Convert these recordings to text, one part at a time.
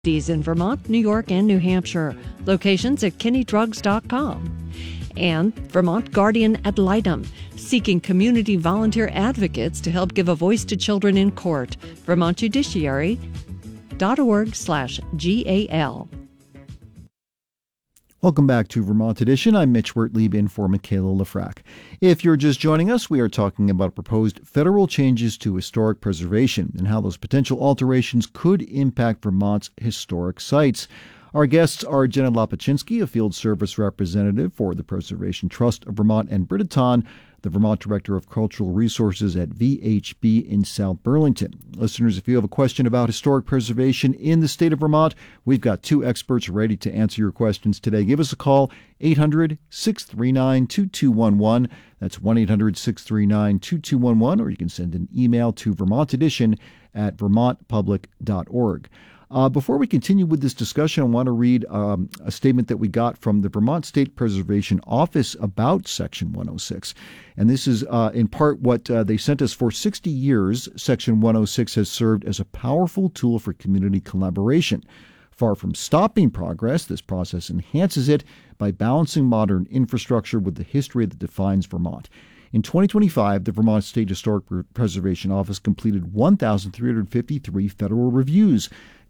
in Vermont, New York, and New Hampshire. Locations at KinneyDrugs.com. And Vermont Guardian Ad Litem, seeking community volunteer advocates to help give a voice to children in court. VermontJudiciary.org/GAL. Welcome back to Vermont Edition. I'm Mitch Wertlieb in for Michaela Lefrak. If you're just joining us, we are talking about proposed federal changes to historic preservation and how those potential alterations could impact Vermont's historic sites. Our guests are Jenna Lopaczynski, a field service representative for the Preservation Trust of Vermont, and Britta Ton, the Vermont Director of Cultural Resources at VHB in South Burlington. Listeners, if you have a question about historic preservation in the state of Vermont, we've got two experts ready to answer your questions today. Give us a call, 800-639-2211. That's 1-800-639-2211, or you can send an email to vermontedition@vermontpublic.org. Before we continue with this discussion, I want to read a statement that we got from the Vermont State Preservation Office about Section 106. And this is in part what they sent us. For 60 years, Section 106 has served as a powerful tool for community collaboration. Far from stopping progress, this process enhances it by balancing modern infrastructure with the history that defines Vermont. In 2025, the Vermont State Historic Preservation Office completed 1,353 federal reviews,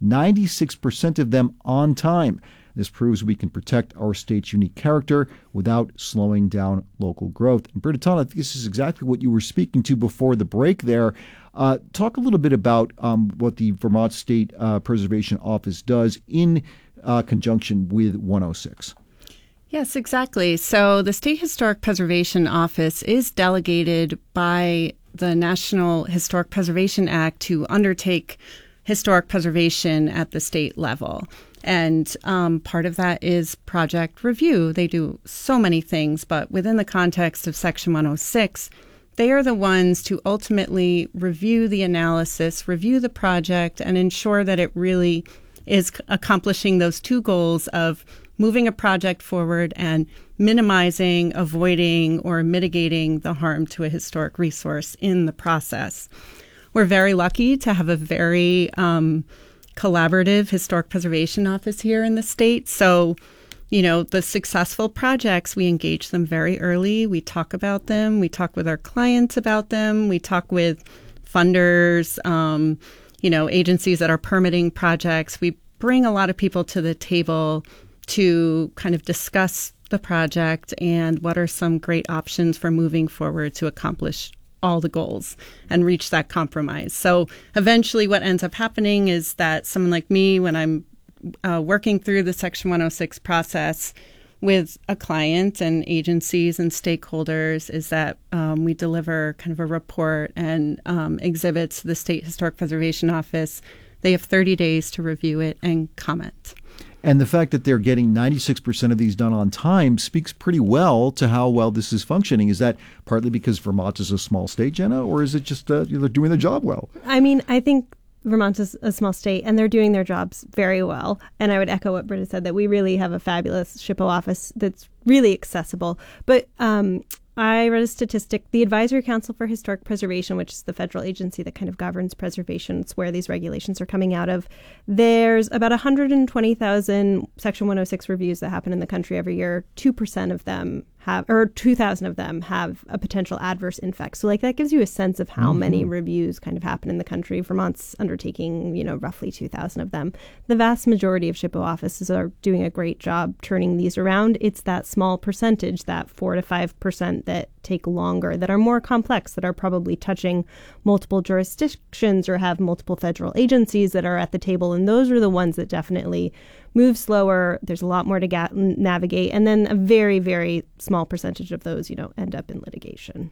96% of them on time. This proves we can protect our state's unique character without slowing down local growth. And Britta Ton, I think this is exactly what you were speaking to before the break there. Talk a little bit about what the Vermont State Preservation Office does in conjunction with 106. Yes, exactly. So the State Historic Preservation Office is delegated by the National Historic Preservation Act to undertake historic preservation at the state level. And part of that is project review. They do so many things, but within the context of Section 106, they are the ones to ultimately review the analysis, review the project, and ensure that it really is accomplishing those two goals of moving a project forward and minimizing, avoiding, or mitigating the harm to a historic resource in the process. We're very lucky to have a very collaborative historic preservation office here in the state. So, you know, the successful projects, we engage them very early. We talk about them. We talk with our clients about them. We talk with funders, agencies that are permitting projects. We bring a lot of people to the table to kind of discuss the project and what are some great options for moving forward to accomplish all the goals and reach that compromise. So eventually what ends up happening is that someone like me, when I'm working through the Section 106 process with a client and agencies and stakeholders, is that we deliver kind of a report and exhibits to the State Historic Preservation Office. They have 30 days to review it and comment. And the fact that they're getting 96% of these done on time speaks pretty well to how well this is functioning. Is that partly because Vermont is a small state, Jenna, or is it just they're doing their job well? I mean, I think Vermont is a small state, and they're doing their jobs very well. And I would echo what Britta said, that we really have a fabulous SHPO office that's really accessible. But I read a statistic. The Advisory Council for Historic Preservation, which is the federal agency that kind of governs preservation, it's where these regulations are coming out of. There's about 120,000 Section 106 reviews that happen in the country every year. 2% of them have, or 2,000 of them have a potential adverse infect. So like that gives you a sense of how many reviews kind of happen in the country. Vermont's undertaking, roughly 2,000 of them. The vast majority of SHPO offices are doing a great job turning these around. It's that small percentage, that 4 to 5% that take longer, that are more complex, that are probably touching multiple jurisdictions or have multiple federal agencies that are at the table. And those are the ones that definitely move slower. There's a lot more to navigate. And then a very, very small percentage of those, end up in litigation.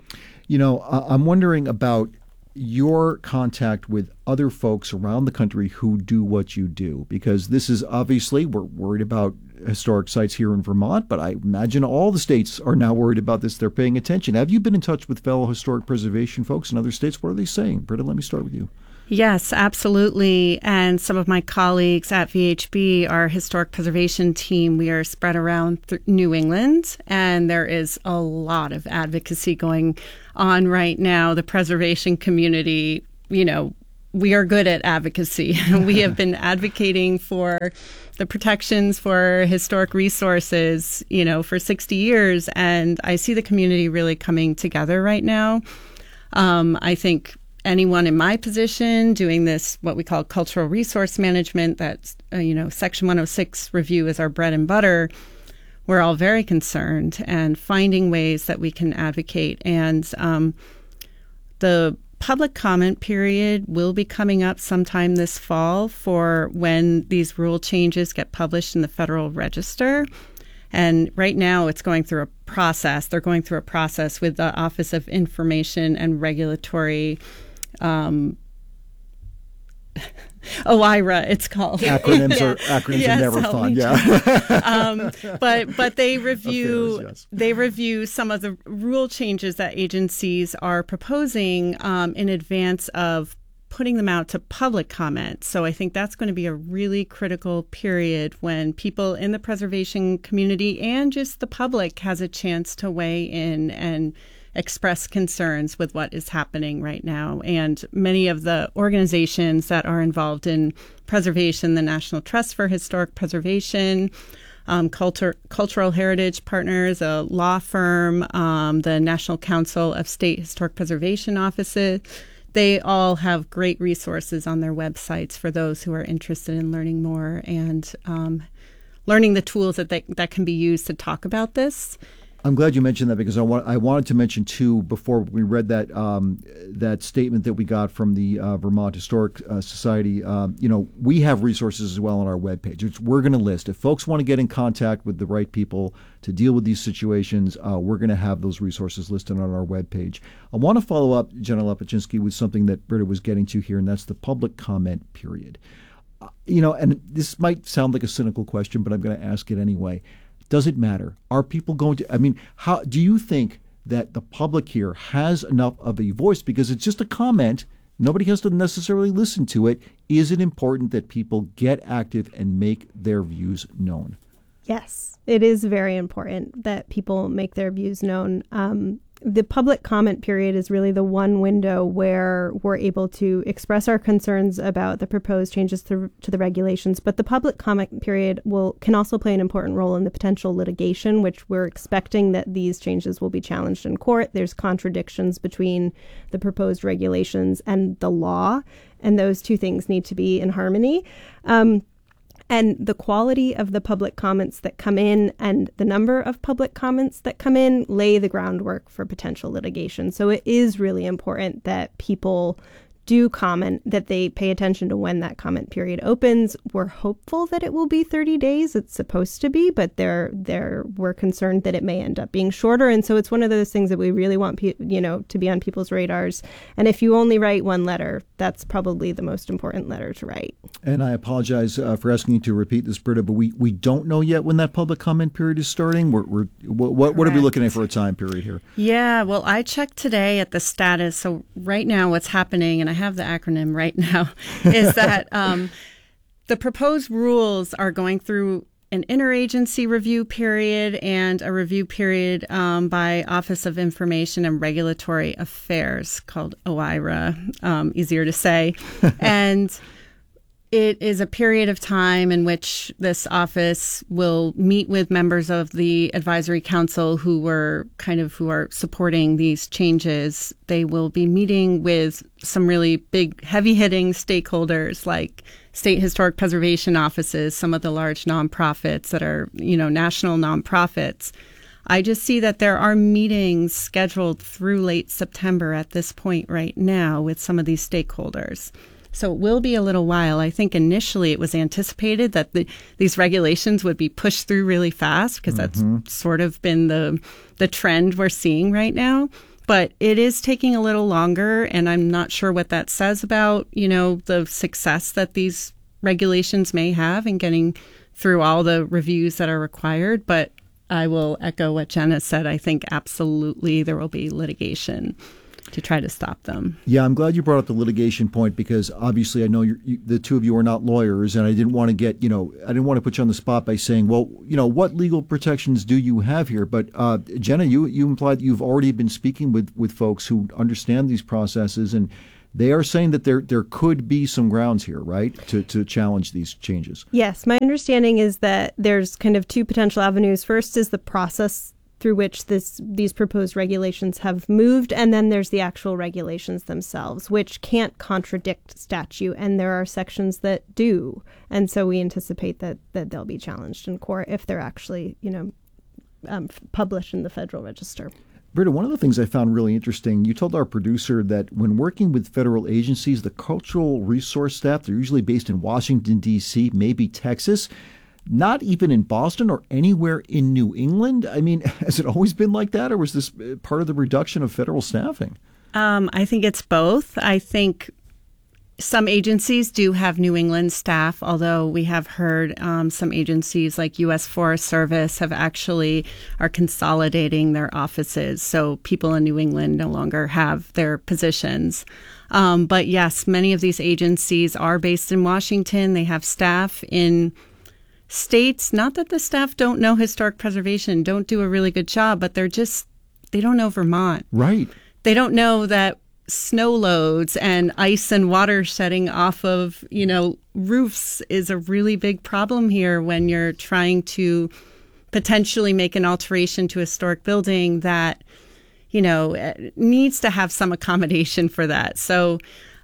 I'm wondering about your contact with other folks around the country who do what you do, because this is obviously, we're worried about historic sites here in Vermont, but I imagine all the states are now worried about this. They're paying attention. Have you been in touch with fellow historic preservation folks in other states? What are they saying? Britta, let me start with you. Yes, absolutely. And some of my colleagues at VHB, our historic preservation team, we are spread around New England, and there is a lot of advocacy going on right now. The preservation community, we are good at advocacy. We have been advocating for the protections for historic resources, for 60 years. And I see the community really coming together right now. I think anyone in my position doing this, what we call cultural resource management, that's, Section 106 review is our bread and butter. We're all very concerned and finding ways that we can advocate. And the public comment period will be coming up sometime this fall for when these rule changes get published in the Federal Register. And right now it's going through a process. They're going through a process with the Office of Information and Regulatory OIRA, it's called. Acronyms are never fun. Yeah. But they review Affairs, yes. they review some of the rule changes that agencies are proposing in advance of putting them out to public comment. So I think that's going to be a really critical period when people in the preservation community and just the public has a chance to weigh in and express concerns with what is happening right now. And many of the organizations that are involved in preservation, the National Trust for Historic Preservation, Cultural Heritage Partners, a law firm, the National Council of State Historic Preservation Offices, they all have great resources on their websites for those who are interested in learning more and learning the tools that can be used to talk about this. I'm glad you mentioned that because I wanted to mention too before we read that that statement that we got from the Vermont Historic Society. We have resources as well on our webpage, which we're going to list. If folks want to get in contact with the right people to deal with these situations, we're going to have those resources listed on our webpage. I want to follow up, Jenna Lepachinsky, with something that Britta was getting to here, and that's the public comment period. And this might sound like a cynical question, but I'm going to ask it anyway. Does it matter? Are people going to, how do you think that the public here has enough of a voice? Because it's just a comment. Nobody has to necessarily listen to it. Is it important that people get active and make their views known? Yes, it is very important that people make their views known. The public comment period is really the one window where we're able to express our concerns about the proposed changes to the regulations. But the public comment period can also play an important role in the potential litigation, which we're expecting that these changes will be challenged in court. There's contradictions between the proposed regulations and the law, and those two things need to be in harmony. And the quality of the public comments that come in and the number of public comments that come in lay the groundwork for potential litigation. So it is really important that people do comment, that they pay attention to when that comment period opens. We're hopeful that it will be 30 days. It's supposed to be, but we're concerned that it may end up being shorter. And so it's one of those things that we really want to be on people's radars. And if you only write one letter, that's probably the most important letter to write. And I apologize for asking you to repeat this, Britta, but we don't know yet when that public comment period is starting. What are we looking at for a time period here? Yeah, well, I checked today at the status. So right now what's happening, and I have the acronym right now, is that the proposed rules are going through an interagency review period and a review period by Office of Information and Regulatory Affairs, called OIRA, easier to say. And it is a period of time in which this office will meet with members of the advisory council who are supporting these changes. They will be meeting with some really big, heavy-hitting stakeholders like state historic preservation offices, some of the large nonprofits that are, national nonprofits. I just see that there are meetings scheduled through late September at this point right now with some of these stakeholders. So it will be a little while. I think initially it was anticipated that these regulations would be pushed through really fast because that's sort of been the trend we're seeing right now. But it is taking a little longer, and I'm not sure what that says about, the success that these regulations may have in getting through all the reviews that are required. But I will echo what Jenna said. I think absolutely there will be litigation to try to stop them. Yeah, I'm glad you brought up the litigation point because obviously I know the two of you are not lawyers, and I didn't want to I didn't want to put you on the spot by saying, well, what legal protections do you have here? But Jenna, you implied you've already been speaking with folks who understand these processes, and They are saying that there could be some grounds here, right, to challenge these changes. Yes, my understanding is that there's kind of two potential avenues. First is the process through which these proposed regulations have moved, and then there's the actual regulations themselves, which can't contradict statute, and there are sections that do. And so we anticipate that they'll be challenged in court if they're actually, published in the Federal Register. Britta, one of the things I found really interesting, you told our producer that when working with federal agencies, the cultural resource staff, they're usually based in Washington, D.C., maybe Texas, not even in Boston or anywhere in New England. I mean, has it always been like that, or was this part of the reduction of federal staffing? I think it's both. I think some agencies do have New England staff, although we have heard some agencies like U.S. Forest Service are consolidating their offices. So people in New England no longer have their positions. But yes, many of these agencies are based in Washington. They have staff in states, not that the staff don't know historic preservation, don't do a really good job, but they don't know Vermont. Right. They don't know that snow loads and ice and water shedding off of, roofs is a really big problem here when you're trying to potentially make an alteration to a historic building that, needs to have some accommodation for that. So,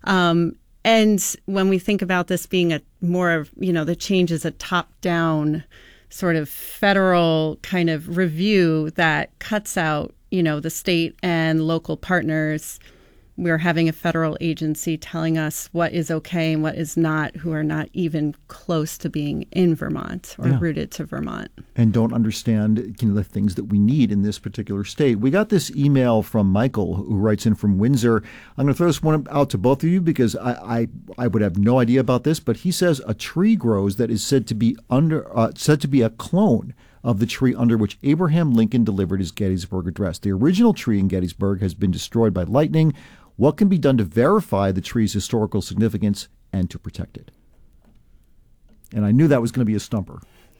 and when we think about this being the change is a top-down sort of federal kind of review that cuts out, the state and local partners, we're having a federal agency telling us what is okay and what is not, who are not even close to being in Vermont or rooted to Vermont. And don't understand the things that we need in this particular state. We got this email from Michael, who writes in from Windsor. I'm going to throw this one out to both of you because I would have no idea about this, but he says a tree grows that is said to be a clone of the tree under which Abraham Lincoln delivered his Gettysburg Address. The original tree in Gettysburg has been destroyed by lightning. What can be done to verify the tree's historical significance and to protect it? And I knew that was going to be a stumper.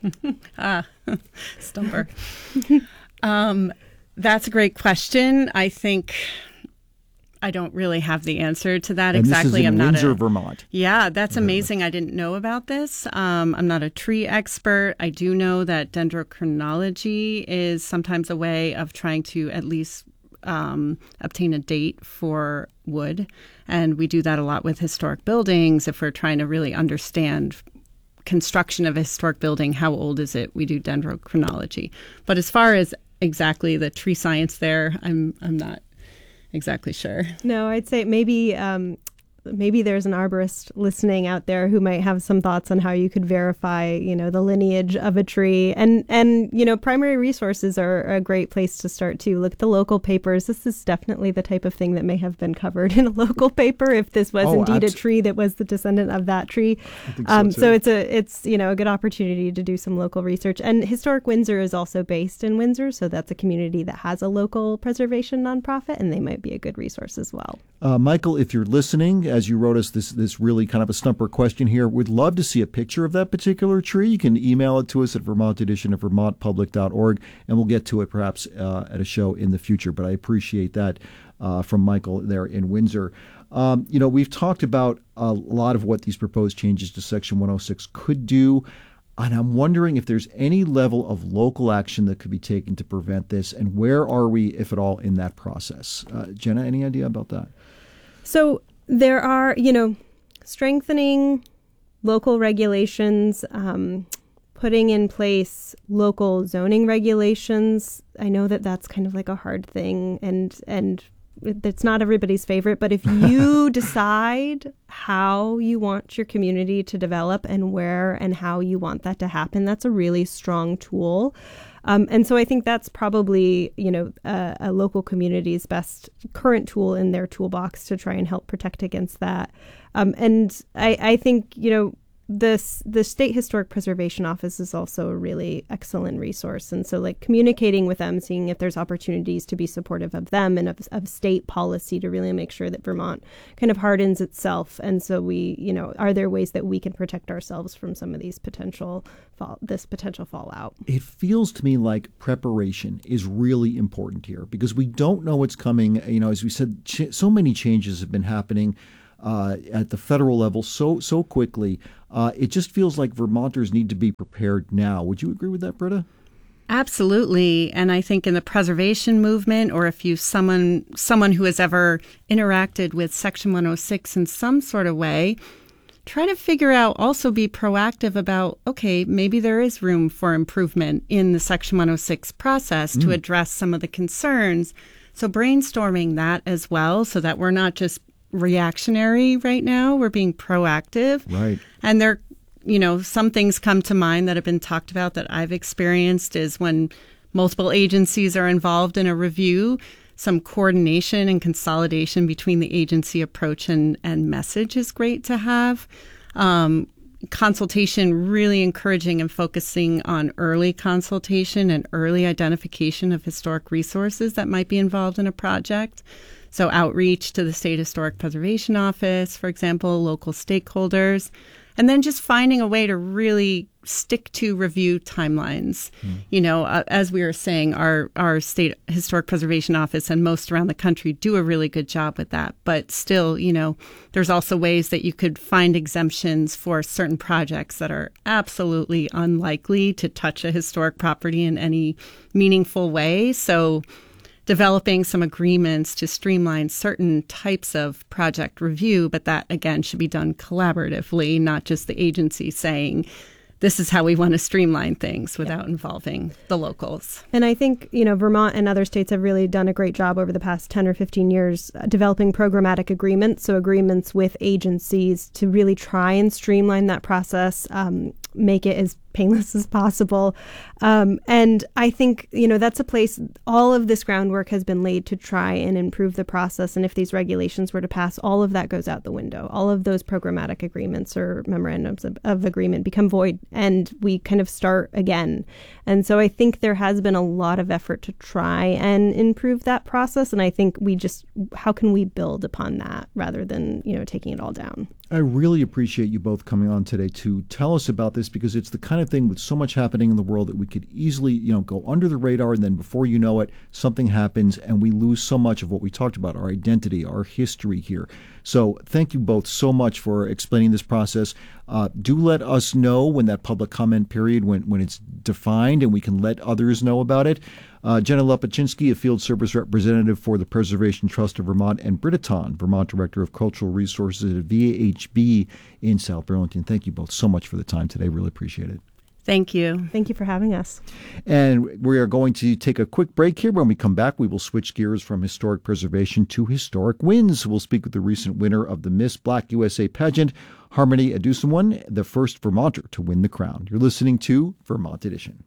Stumper. That's a great question. I think I don't really have the answer to that exactly. This is in Windsor, Vermont. Yeah, that's amazing. I didn't know about this. I'm not a tree expert. I do know that dendrochronology is sometimes a way of trying to at least obtain a date for wood. And we do that a lot with historic buildings. If we're trying to really understand construction of a historic building, how old is it? We do dendrochronology. But as far as exactly the tree science there, I'm not exactly sure. No, I'd say maybe there's an arborist listening out there who might have some thoughts on how you could verify, the lineage of a tree. And primary resources are a great place to start too. Look at the local papers. This is definitely the type of thing that may have been covered in a local paper if this was indeed a tree that was the descendant of that tree. So it's a good opportunity to do some local research. And Historic Windsor is also based in Windsor, so that's a community that has a local preservation nonprofit, and they might be a good resource as well. Michael, if you're listening, as you wrote us this really kind of a stumper question here, we'd love to see a picture of that particular tree. You can email it to us at vermontedition@vermontpublic.org, and we'll get to it perhaps at a show in the future. But I appreciate that from Michael there in Windsor. We've talked about a lot of what these proposed changes to Section 106 could do. And I'm wondering if there's any level of local action that could be taken to prevent this, and where are we, if at all, in that process? Jenna, any idea about that? So there are, strengthening local regulations, putting in place local zoning regulations. I know that that's kind of like a hard thing, and it's not everybody's favorite, but if you decide how you want your community to develop and where and how you want that to happen, that's a really strong tool. And so I think that's probably, a local community's best current tool in their toolbox to try and help protect against that. And I think, the State Historic Preservation Office is also a really excellent resource. And so like communicating with them, seeing if there's opportunities to be supportive of them and of state policy to really make sure that Vermont kind of hardens itself. And so we, are there ways that we can protect ourselves from some of these potential fallout? It feels to me like preparation is really important here because we don't know what's coming. As we said, so many changes have been happening at the federal level so quickly. It just feels like Vermonters need to be prepared now. Would you agree with that, Britta? Absolutely. And I think in the preservation movement, or if you someone who has ever interacted with Section 106 in some sort of way, try to figure out, also be proactive about, okay, maybe there is room for improvement in the Section 106 process to address some of the concerns. So brainstorming that as well, so that we're not just reactionary right now. We're being proactive. Right. And there, some things come to mind that have been talked about that I've experienced is when multiple agencies are involved in a review, some coordination and consolidation between the agency approach and message is great to have. Consultation, really encouraging and focusing on early consultation and early identification of historic resources that might be involved in a project. So outreach to the State Historic Preservation Office, for example, local stakeholders, and then just finding a way to really stick to review timelines. As we were saying, our State Historic Preservation Office and most around the country do a really good job with that. But still, there's also ways that you could find exemptions for certain projects that are absolutely unlikely to touch a historic property in any meaningful way. So developing some agreements to streamline certain types of project review, but that, again, should be done collaboratively, not just the agency saying, this is how we want to streamline things without involving the locals. And I think, Vermont and other states have really done a great job over the past 10 or 15 years developing programmatic agreements, so agreements with agencies to really try and streamline that process, make it as painless as possible. And I think, that's a place, all of this groundwork has been laid to try and improve the process. And if these regulations were to pass, all of that goes out the window. All of those programmatic agreements or memorandums of agreement become void and we kind of start again. And so I think there has been a lot of effort to try and improve that process. And I think how can we build upon that rather than, taking it all down? I really appreciate you both coming on today to tell us about this because it's the kind of thing with so much happening in the world that we could easily, go under the radar and then before you know it, something happens and we lose so much of what we talked about, our identity, our history here. So thank you both so much for explaining this process. Do let us know when that public comment period, when it's defined and we can let others know about it. Jenna Lepachinsky, a field service representative for the Preservation Trust of Vermont, and Britta Ton, Vermont Director of Cultural Resources at VHB in South Burlington. Thank you both so much for the time today. Really appreciate it. Thank you. Thank you for having us. And we are going to take a quick break here. When we come back, we will switch gears from historic preservation to historic wins. We'll speak with the recent winner of the Miss Black USA pageant, Harmony Adusuwan, the first Vermonter to win the crown. You're listening to Vermont Edition.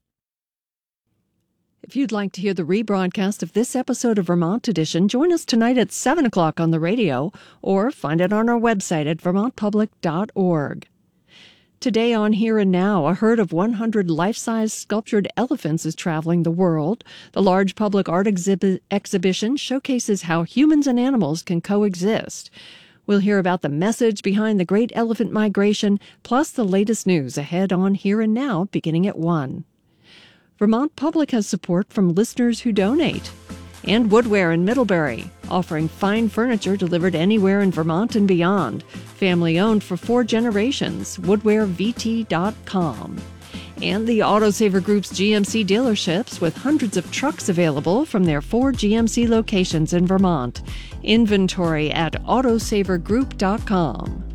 If you'd like to hear the rebroadcast of this episode of Vermont Edition, join us tonight at 7 o'clock on the radio or find it on our website at vermontpublic.org. Today on Here and Now, a herd of 100 life-size sculptured elephants is traveling the world. The large public art exhibition showcases how humans and animals can coexist. We'll hear about the message behind the Great Elephant Migration, plus the latest news ahead on Here and Now, beginning at 1. Vermont Public has support from listeners who donate. And Woodware in Middlebury, offering fine furniture delivered anywhere in Vermont and beyond. Family owned for 4 generations, woodwarevt.com. And the Autosaver Group's GMC dealerships with hundreds of trucks available from their 4 GMC locations in Vermont. Inventory at autosavergroup.com.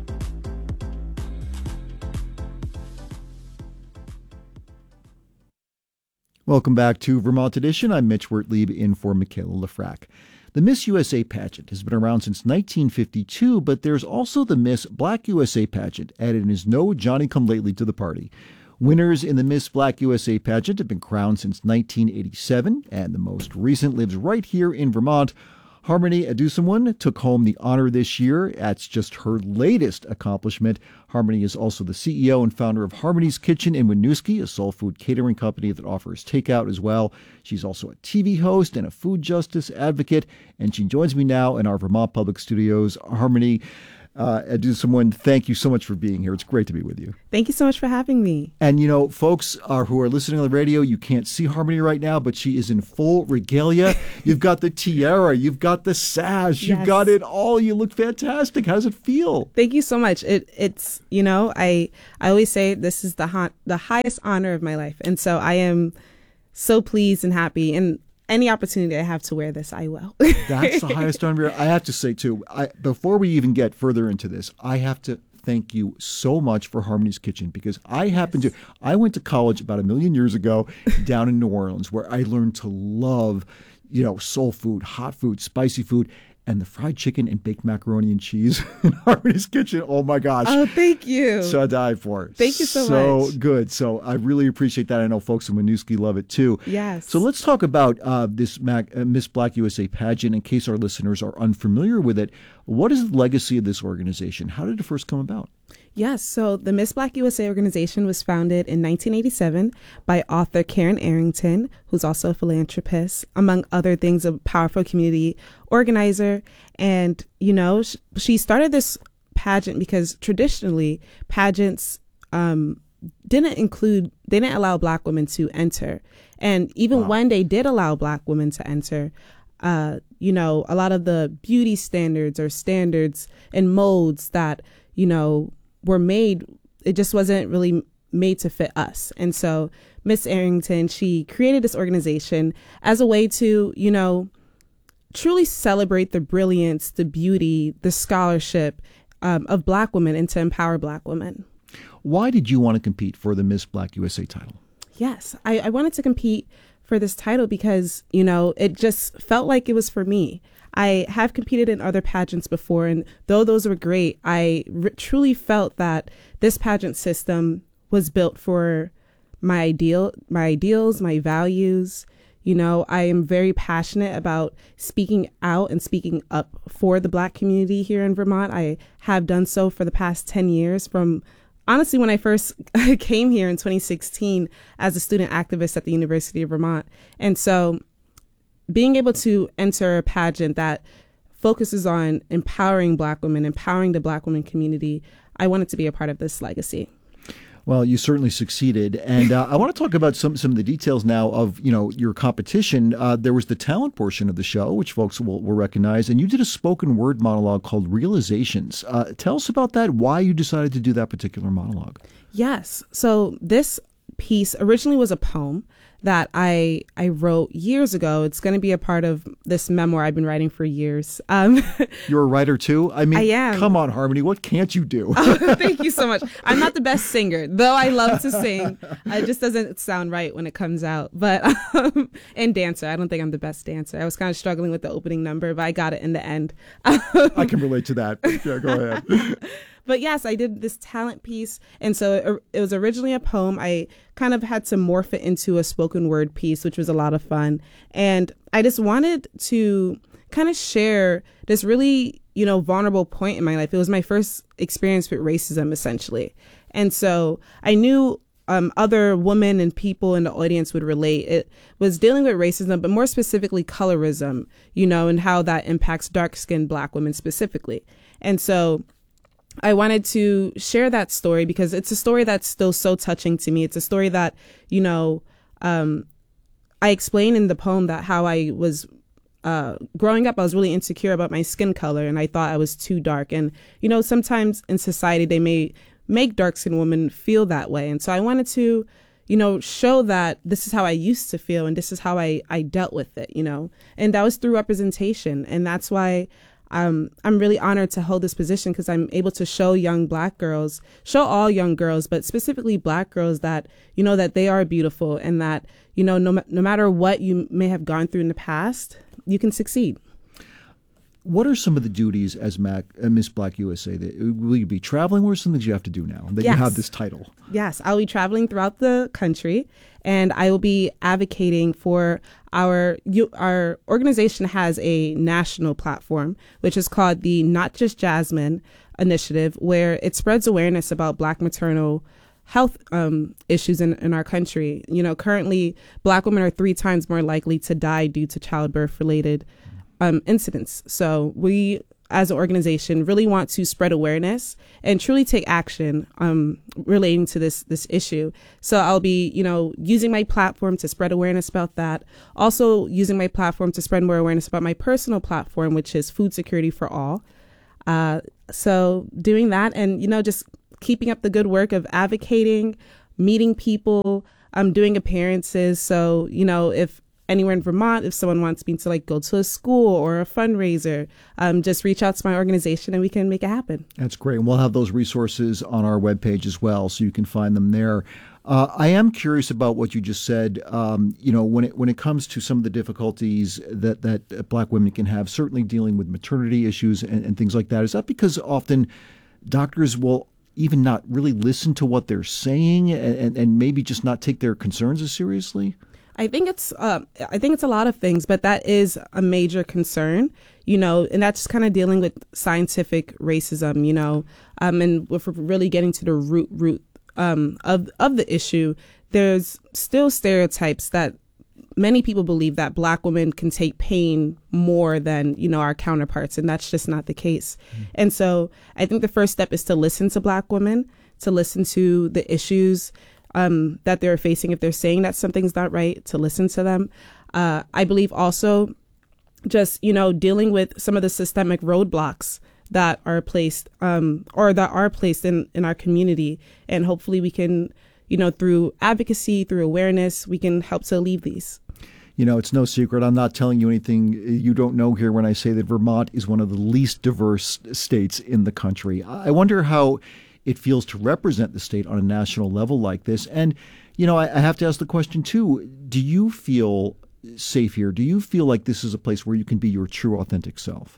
Welcome back to Vermont Edition. I'm Mitch Wertlieb in for Michaela Lefrak. The Miss USA pageant has been around since 1952, but there's also the Miss Black USA pageant, and it is no Johnny-come-lately to the party. Winners in the Miss Black USA pageant have been crowned since 1987, and the most recent lives right here in Vermont. Harmony Adusomun took home the honor this year. That's just her latest accomplishment. Harmony is also the CEO and founder of Harmony's Kitchen in Winooski, a soul food catering company that offers takeout as well. She's also a TV host and a food justice advocate, and she joins me now in our Vermont Public Studios. Harmony Adusomun, thank you so much for being here. It's great to be with you. Thank you so much for having me. And, you know, folks who are listening on the radio, you can't see Harmony right now, but she is in full regalia. You've got the tiara, you've got the sash, you've got it all. You look fantastic. How does it feel? Thank you so much. It's you know, I always say this is the highest honor of my life. And so I am so pleased and happy. And any opportunity I have to wear this, I will. That's the highest honor. I have to say, too, before we even get further into this, I have to thank you so much for Harmony's Kitchen, because I went to college about 1 million years ago down in New Orleans, where I learned to love, soul food, hot food, spicy food, and the fried chicken and baked macaroni and cheese in Harmony's Kitchen. Oh, my gosh. Oh, thank you. So I died for it. Thank you so much. So good. So I really appreciate that. I know folks in Winooski love it, too. Yes. So let's talk about this Miss Black USA pageant. In case our listeners are unfamiliar with it, what is the legacy of this organization? How did it first come about? Yes, so the Miss Black USA organization was founded in 1987 by author Karen Arrington, who's also a philanthropist, among other things, a powerful community organizer. And, she started this pageant because traditionally pageants didn't allow Black women to enter. And even when they did allow Black women to enter, a lot of the beauty standards or standards and molds that, were made, it just wasn't really made to fit us. And so Miss Arrington, she created this organization as a way to, truly celebrate the brilliance, the beauty, the scholarship of Black women and to empower Black women. Why did you want to compete for the Miss Black USA title? Yes, I wanted to compete for this title because, it just felt like it was for me. I have competed in other pageants before, and though those were great, I truly felt that this pageant system was built for my ideals, my values. I am very passionate about speaking out and speaking up for the Black community here in Vermont. I have done so for the past 10 years, from honestly when I first came here in 2016 as a student activist at the University of Vermont. And so being able to enter a pageant that focuses on empowering Black women, empowering the Black women community, I wanted to be a part of this legacy. Well, you certainly succeeded. And I want to talk about some of the details now of, your competition. There was the talent portion of the show, which folks will recognize. And you did a spoken word monologue called Realizations. Tell us about that, why you decided to do that particular monologue. Yes. So this piece originally was a poem that I wrote years ago. It's going to be a part of this memoir I've been writing for years. You're a writer too? I mean, I am. Come on, Harmony, what can't you do? Oh, thank you so much. I'm not the best singer, though I love to sing. It just doesn't sound right when it comes out. But and dancer, I don't think I'm the best dancer. I was kind of struggling with the opening number, but I got it in the end. I can relate to that. Yeah, go ahead. But yes, I did this talent piece. And so it was originally a poem. I kind of had to morph it into a spoken word piece, which was a lot of fun. And I just wanted to kind of share this really, vulnerable point in my life. It was my first experience with racism, essentially. And so I knew other women and people in the audience would relate. It was dealing with racism, but more specifically colorism, and how that impacts dark-skinned Black women specifically. And so I wanted to share that story because it's a story that's still so touching to me. It's a story that, I explain in the poem that how I was growing up, I was really insecure about my skin color and I thought I was too dark. And, sometimes in society, they may make dark-skinned women feel that way. And so I wanted to, show that this is how I used to feel and this is how I dealt with it, and that was through representation. And that's why I'm really honored to hold this position because I'm able to show young Black girls, show all young girls, but specifically Black girls that, that they are beautiful and that, no matter what you may have gone through in the past, you can succeed. What are some of the duties as Miss Black USA? Will you be traveling? What are some things you have to do now that you have this title? Yes, I'll be traveling throughout the country, and I will be advocating for our organization has a national platform, which is called the Not Just Jasmine Initiative, where it spreads awareness about Black maternal health issues in our country. You know, currently, Black women are 3 times more likely to die due to childbirth-related incidents. So we, as an organization, really want to spread awareness and truly take action relating to this issue. So I'll be, using my platform to spread awareness about that. Also using my platform to spread more awareness about my personal platform, which is Food Security for All. So doing that and, just keeping up the good work of advocating, meeting people, doing appearances. So, if anywhere in Vermont, if someone wants me to go to a school or a fundraiser, just reach out to my organization and we can make it happen. That's great. And we'll have those resources on our webpage as well, so you can find them there. I am curious about what you just said. When it comes to some of the difficulties that Black women can have, certainly dealing with maternity issues and things like that. Is that because often doctors will even not really listen to what they're saying and maybe just not take their concerns as seriously? I think it's a lot of things, but that is a major concern, and that's kind of dealing with scientific racism, and if we're really getting to the root of the issue, there's still stereotypes that many people believe that Black women can take pain more than, our counterparts, and that's just not the case. Mm-hmm. And so I think the first step is to listen to Black women, to listen to the issues that they're facing. If they're saying that something's not right, to listen to them. I believe also just, dealing with some of the systemic roadblocks that are placed in our community. And hopefully we can, through advocacy, through awareness, we can help to alleviate these. It's no secret. I'm not telling you anything you don't know here when I say that Vermont is one of the least diverse states in the country. I wonder how it feels to represent the state on a national level like this. And, I have to ask the question, too, do you feel safe here? Do you feel like this is a place where you can be your true, authentic self?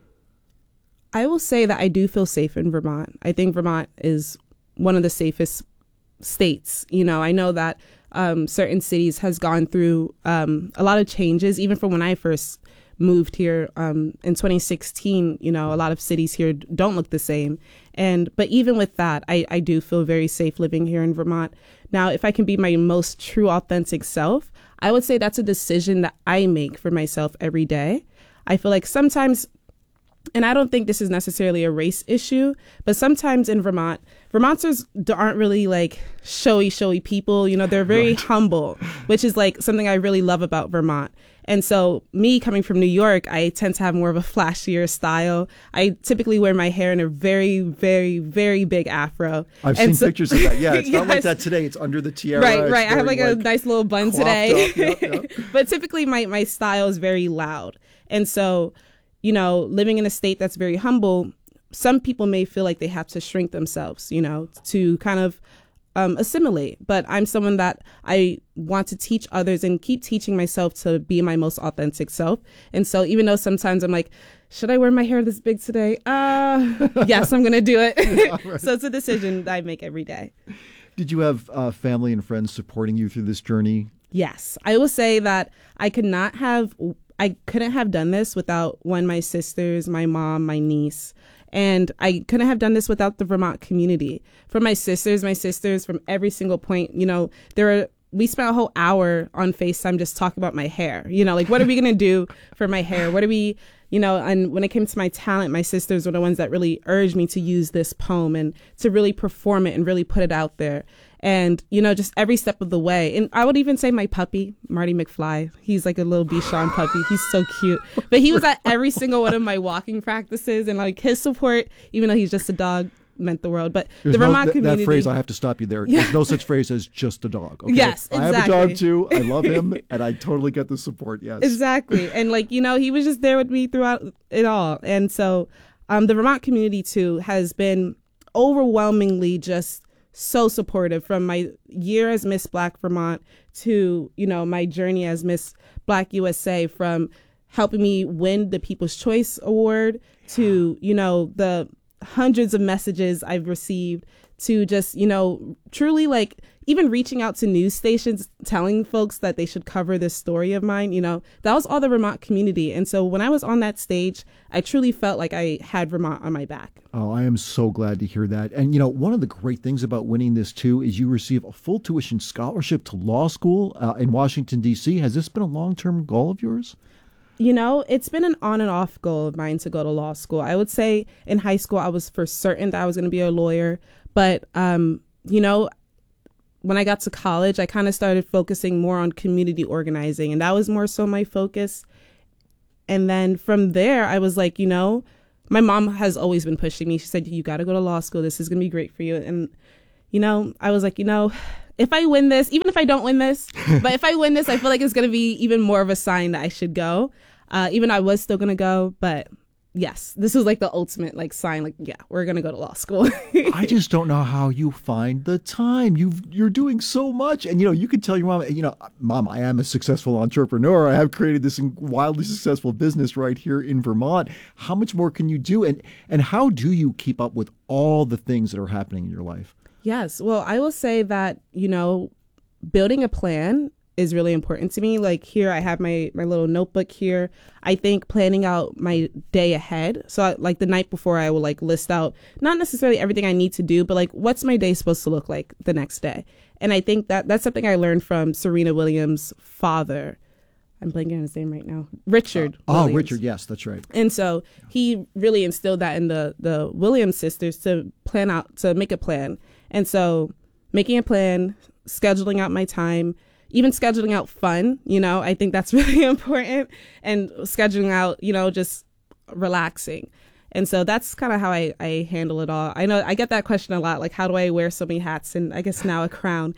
I will say that I do feel safe in Vermont. I think Vermont is one of the safest states. I know that certain cities has gone through a lot of changes, even from when I first moved here in 2016. A lot of cities here don't look the same. But even with that, I do feel very safe living here in Vermont. Now, if I can be my most true, authentic self, I would say that's a decision that I make for myself every day. I feel like sometimes, and I don't think this is necessarily a race issue, but sometimes in Vermont, Vermonters aren't really showy people. They're very humble, which is something I really love about Vermont. And so me coming from New York, I tend to have more of a flashier style. I typically wear my hair in a very, very, very big afro. I've seen pictures of that. Yeah, it's not like that today. It's under the tiara. Right. I have a nice little bun today. Yep. But typically my style is very loud. And so, living in a state that's very humble, some people may feel like they have to shrink themselves, to kind of assimilate. But I'm someone that I want to teach others and keep teaching myself to be my most authentic self. And so even though sometimes I'm like, should I wear my hair this big today? Yes, I'm going to do it. Right. So it's a decision that I make every day. Did you have family and friends supporting you through this journey? Yes. I will say that I couldn't have done this without my sisters, my mom, my niece. And I couldn't have done this without the Vermont community. From my sisters from every single point, we spent a whole hour on FaceTime just talking about my hair. What are we going to do for my hair? What are we, and when it came to my talent, my sisters were the ones that really urged me to use this poem and to really perform it and really put it out there. And, just every step of the way. And I would even say my puppy, Marty McFly, he's like a little Bichon puppy. He's so cute. But he was at every single one of my walking practices, and his support, even though he's just a dog, meant the world. But the Vermont community. That phrase, I have to stop you there. Yeah. There's no such phrase as just a dog. Okay? Yes, exactly. I have a dog too. I love him, and I totally get the support. Yes. Exactly. And he was just there with me throughout it all. And so the Vermont community too has been overwhelmingly just so supportive, from my year as Miss Black Vermont to, my journey as Miss Black USA, from helping me win the People's Choice Award, to, you know, the hundreds of messages I've received, to just, you know, truly like even reaching out to news stations, telling folks that they should cover this story of mine. You know, that was all the Vermont community. And so when I was on that stage, I truly felt like I had Vermont on my back. Oh, I am so glad to hear that. And, you know, one of the great things about winning this, too, is you receive a full tuition scholarship to law school in Washington, D.C. Has this been a long-term goal of yours? You know, it's been an on and off goal of mine to go to law school. I would say in high school, I was for certain that I was going to be a lawyer. But, you know, when I got to college, I kind of started focusing more on community organizing, and that was more so my focus. And then from there, I was like, you know, my mom has always been pushing me. She said, you got to go to law school. This is going to be great for you. And, you know, I was like, you know, if I win this, even if I don't win this, but if I win this, I feel like it's going to be even more of a sign that I should go. Even I was still going to go, but yes, this was like the ultimate like sign, like, yeah, we're going to go to law school. I just don't know how you find the time. You're doing so much. And, you know, you could tell your mom, you know, Mom, I am a successful entrepreneur. I have created this wildly successful business right here in Vermont. How much more can you do? And how do you keep up with all the things that are happening in your life? Yes. Well, I will say that, you know, building a plan is really important to me. Like here, I have my little notebook here. I think planning out my day ahead. So like the night before, I will like list out not necessarily everything I need to do, but like what's my day supposed to look like the next day. And I think that that's something I learned from Serena Williams' father. I'm blanking on his name right now. Richard. Williams. Richard. Yes, that's right. And so he really instilled that in the Williams sisters to make a plan. And so making a plan, scheduling out my time, even scheduling out fun, you know, I think that's really important, and scheduling out, you know, just relaxing. And so that's kind of how I handle it all. I know I get that question a lot, like, how do I wear so many hats? And I guess now a crown.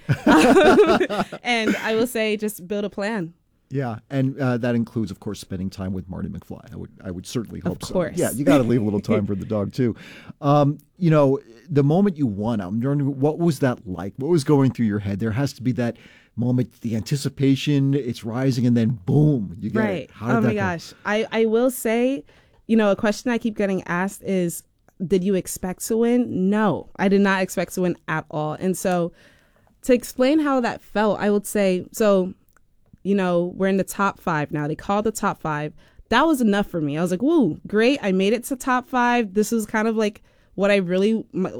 And I will say, just build a plan. Yeah, and that includes, of course, spending time with Marty McFly. I would certainly hope so. Of course. Yeah, you got to leave a little time for the dog, too. You know, the moment you won, I'm wondering, what was that like? What was going through your head? There has to be that moment, the anticipation, it's rising, and then boom, you get it. Right. Oh, my gosh. I will say, you know, a question I keep getting asked is, did you expect to win? No, I did not expect to win at all. And so to explain how that felt, I would say, so, you know, we're in the top 5 now. They call the top 5. That was enough for me. I was like, woo, great. I made it to top 5. This was kind of like what I really,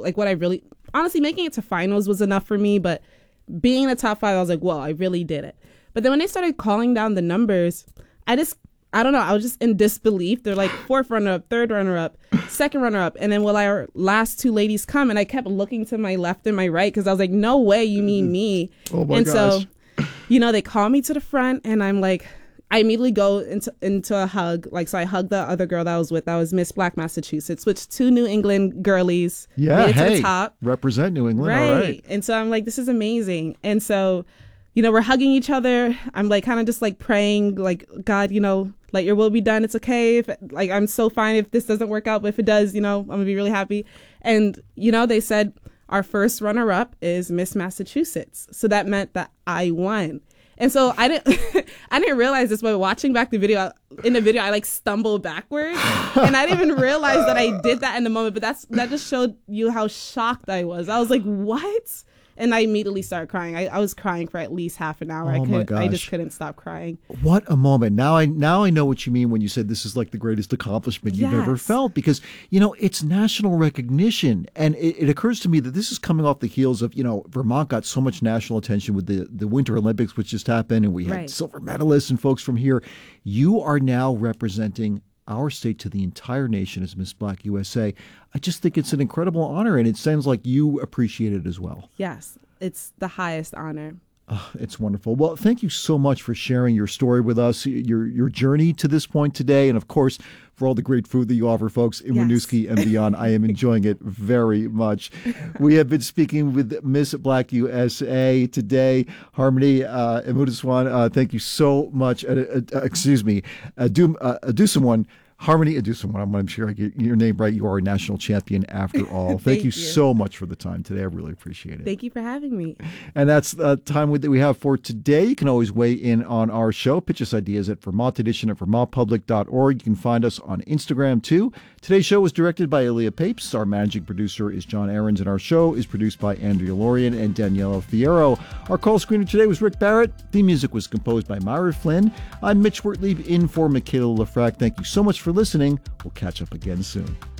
honestly, making it to finals was enough for me. But being in the top 5, I was like, well, I really did it. But then when they started calling down the numbers, I don't know. I was just in disbelief. They're like 4th runner-up, 3rd runner-up, 2nd runner-up. And then will our last 2 ladies come? And I kept looking to my left and my right because I was like, no way, you mean me. Oh, my gosh. So, you know, they call me to the front and I'm like, I immediately go into a hug. Like, so I hugged the other girl that I was with. That was Miss Black Massachusetts, which 2 New England girlies made it to the top. Represent New England. Right. All right. And so I'm like, this is amazing. And so, you know, we're hugging each other. I'm like kind of just like praying, like, God, you know, let your will be done. It's okay. If, like, I'm so fine if this doesn't work out, but if it does, you know, I'm gonna be really happy. And, you know, they said our first runner-up is Miss Massachusetts. So that meant that I won. And so I didn't realize this, but watching back the video, I like stumbled backwards and I didn't even realize that I did that in the moment, but that just showed you how shocked I was. I was like, what? And I immediately started crying. I was crying for at least half an hour. Oh my gosh. I just couldn't stop crying. What a moment. Now I know what you mean when you said this is like the greatest accomplishment you've ever felt, because, you know, it's national recognition. And it occurs to me that this is coming off the heels of, you know, Vermont got so much national attention with the Winter Olympics, which just happened, and we had silver medalists and folks from here. You are now representing our state to the entire nation as Miss Black USA. I just think it's an incredible honor, and it sounds like you appreciate it as well. Yes, it's the highest honor. Oh, it's wonderful. Well, thank you so much for sharing your story with us, your journey to this point today, and of course, for all the great food that you offer folks in Winooski and beyond. I am enjoying it very much. We have been speaking with Miss Black USA today. Harmony Imudaswan, thank you so much. Excuse me, Adusawan Harmony Aduson, I'm sure I get your name right. You are a national champion after all. Thank you so much for the time today. I really appreciate it. Thank you for having me. And that's the time that we have for today. You can always weigh in on our show. Pitch us ideas at vermontedition@vermontpublic.org. You can find us on Instagram, too. Today's show was directed by Ilya Papes. Our managing producer is John Ahrens, and our show is produced by Andrea Lorian and Daniela Fierro. Our call screener today was Rick Barrett. The music was composed by Myra Flynn. I'm Mitch Wertlieb in for Michaela Lefrak. Thank you so much for listening. We'll catch up again soon.